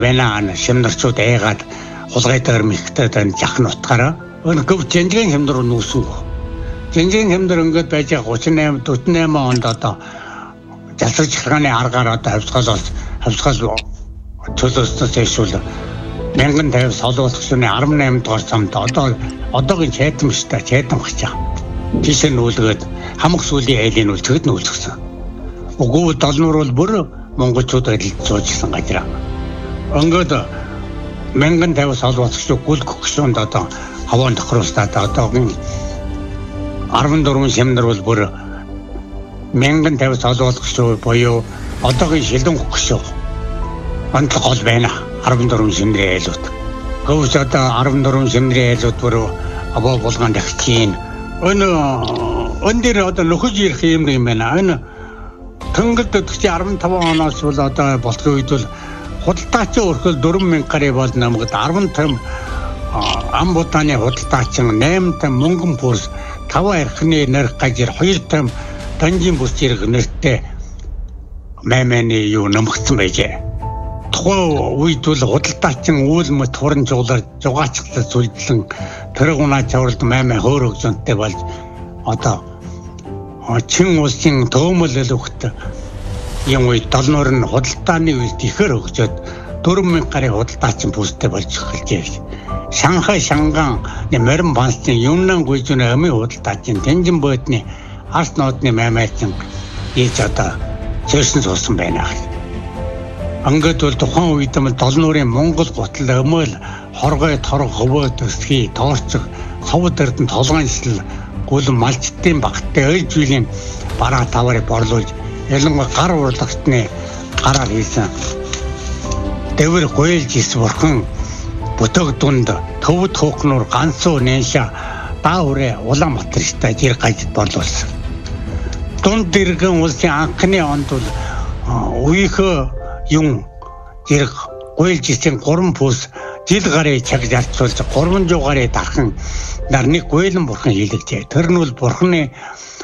Венаа шимнэрчүүд ээгаад хулгай дээр мэгтэй жах нутгаараа өнгөв жинжин хэмнэр нүүсэн. Жинжин хэмнэр ингээд байж 38 48 онд одоо засаж хлагааны аргаар одоо хавсгал төлөөснөөс эсвэл 1050 солонгосны 18 дугаар самд одоогийн чайтам штэ чайтам гэж байгаа. Тийш нүүлгээд хамаг сүлийн айлын үлцгэд нүүлсэн. Уггүй долнуур бол бүр монголчуудад илжүүлсэн газар. Өнгөд 1050 солонгосч гүлгөх гүшүүнд одоо хаваан тохируулстаад одоогийн 14 шимнэр бол бүр 1050 солонгосч буюу одоогийн шилэн гүшүү. Онцлог гол байна. 14 шимнэрийн айлууд. Гөвс одоо 14 шимнэрийн айлууд бүр абоо болгонд ахчихин. Өн дээр одоо нөхөж ирэх юм байна. Энэ төнгөлд 15 оноос бол одоо болтгоо үед бол худалдаачийн өрхөл 4000 гаруй бол намгад 15 ам бутаны худалдаачин 8 там мөнгөн бүрс 5 архины нэрх гажир 2 там данжийн бүс зэрэг нэртэй майманы юу нэмэгдсэн байжээ. Тухайн үед бол худалдаачин үйл мэт хуран жуулаар жугаачлал зүлдлэн тэр гунаа чавралд маймаа хөөр өгзөнтэй болж одоо чин улсын төөмөл өгт юм үед долноор нь худалдааны үед ихэр өгчөөд 4000 гаруй худалдаачин бүстэй болж эхэлжээ. Шанхай Шанган морин бансын Юннан гүйжүүний амын худалдаачин Тэнжин бодны арс нодны маймаачин ийж одоо зөөсөн суусан байна. Ангад бол тухайн үед нь долнуурын Монгол гутал өмөл хоргой торог хөвөө төсхий тоорцог ховд эрдэн толгоончлал гүлэн малчтын багттай ой жилийн бараа таварыг борлуулж ялангуяа гар урлагтны гараар хийсэн дэвэр гойлж ис бурхан бүтэг дунд төвд хөөхнөр ганцуу нэнша дааврэ Улаанбаатартай жир гажид борлуулсан. Дунд дэргэн улсын анхны онд бол үеийнхөө юм зэрэг гойлж исэн 3 пүс жил гарын цаг зарцуулж 300 гарын дархан нарны гойлон бурхан хийлэгжээ. Тэр нь бол бурханы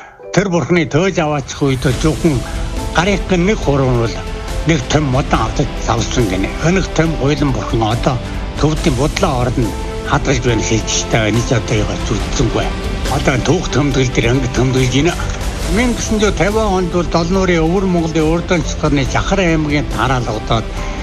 төөж аваачих үед зөвхөн гарыг нэг хуран бол нэг том модан автаж завсан гинэ. Өнөх том гойлон бурхан одоо төвдийн будлаа ордонд хадгалж байна хэлжтэй нэг одоо яга зүтсэнгүй. Одоо түүх төмдөл дээр анги төмдөлж гинэ. 1950 онд бол долнуурын өвөр Монголын урдан цэцгэрний Жахар аймгийн тараалгадаад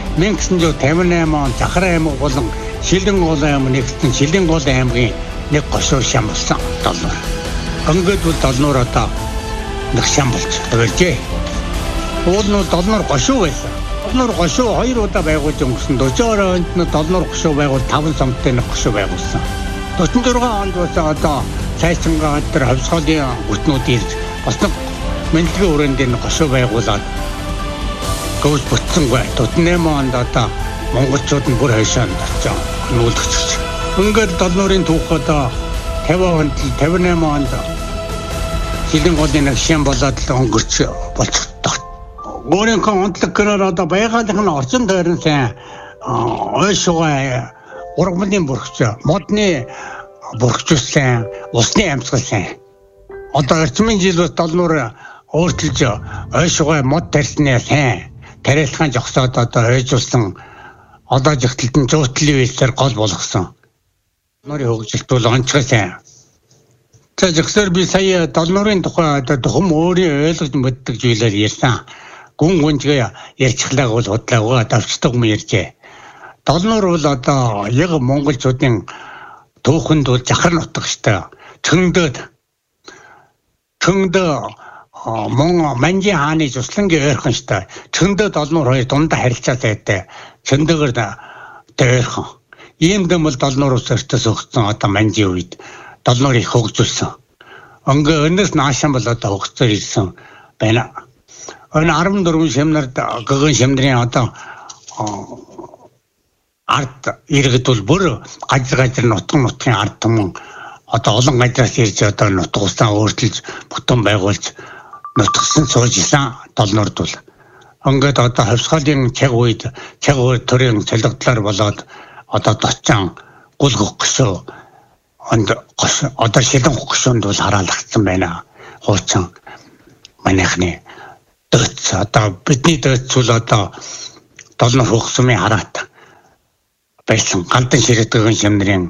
1958 онд Жахар аймаг болон Шилэн гол аймаг нэгтэн Шилэн гол аймгийн нэг гошуу шам болсон долнуур. Өнгөд бол долнуур одоо нэг шам болж тавьжээ. Уул нь долнуур гошуу байсан. Долнуур гошуу 2 удаа байгуулж өнгөрсөн. 40 онд нь долнуур гошуу байгуул 5 самттай нэг гошуу байгуулсан. 46 онд бас одоо цайсангаа тэр хавсгалын гүтнүүд ирж бас нэг мэдлэгийн өрөөнд нэг гошуу байгуулад гүйж бүтсэнгүй. 48 онд одоо монголчууд нь бүр хойшоо очиж нүүлгэж. Өнгөд долнуурын түүх одоо 50 онд 58 онд Шилэн голын нэг шин болоод л өнгөрч болчихдог. Өөрийнхөө онцлог гэрээр одоо байгалийн орчин тойрон сайн ойшуугай ургамлын бүрхч модны бүрхчсэн усны амьсгал сайн. Одоо орчмын жил долнуур өөрчилж ойшуугай мод тарьсны сайн тариалхан жогсоод одоо ойжуулсан одоо жигтэлтэн зуутлын үйлсээр гол болгосон. Нурын хөгжилт бол онцгой сайн. За зөвхөн би сая долнуурын тухай одоо тухам өөрийн ойлгож мэддэг зүйлээр ярьсан. Гүн гүнжгээ ярьчихлаа бол худлаагаа давчдаг юм ярьжээ. Долнуур бол одоо яг монголчуудын түүхэнд бол Жахар нутаг штэ. Чөндөө Манжи хааны Жуслангийн ойрхон штэ. Чөндөө долнуур хоёр дундаа харилцаа сайтай. Чөндөөгөр ойрхон. Ийм дэм бол долнуур ус өртөс өгсөн одоо Манжи үед долнуур их хөгжүүлсэн. Өнгө өнөөс наашаан бол одоо хөгжсөөр ирсэн байна. Өн 14 шимнэрд гэгэн шимнэрийн одоо ард иргэд бол бүр гажир нутгийн ард түмэн одоо олон газраас ирж одоо нутгуулсан өөрчилж бүтэн байгуулж нутгсан сууж исэн долнуурд бол ингээд одоо хавсгалын цаг үед цаг төрийн солигдлоор болоод одоо дочаан гүлгөх гүшөө одоо шилэн гүшөөнд бол хараалгдсан байна. Хуучин манайхны дөц одоо бидний дөц бол одоо долнуур хөгсмийн хараат байсан галдан ширээдгэн шимнэрийн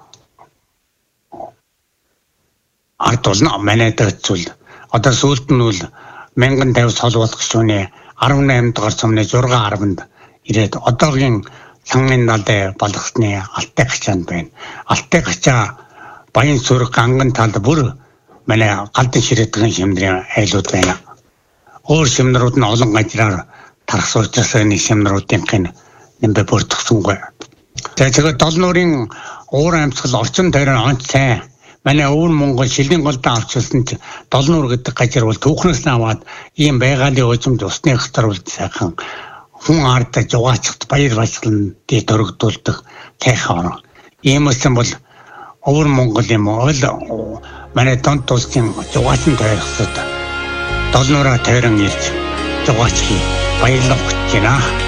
ард болно манай дэцүүл одоо сүүлд нь бол 1050 сол болох шөнө 18 дугаар цомны 610-нд ирээд одоогийн Сангын далай болгосны алтай гачаанд байна. Алтай гачаа Баян Сүрэг ганган талд бүр манай галдан ширээдгэн шимнэрийн айлууд байна. Өөр шимнэрүүд нь олон газраар тархсуулжсэн шимнэрүүдийн нэмбэ бүрдгсэнгүй. Тэгээд долнуурын уур амьсгал орчин тойрон онц сайн манай өвөр Монгол шилэн голдоо авчилсан ч долнуур гэдэг газар бол түүхнээс аваад ийм байгалийн уужимд усны хатар бол сайхан хүн ард жугаачд баяр баясгалан дэд өргөдүүлдэг тайхан. Иймээсэн бол өвөр Монгол юм ол манай Донт улсын жугаачны тойрогсод долнуураа тойрон ирж жугаач хий баярлах гэж байна.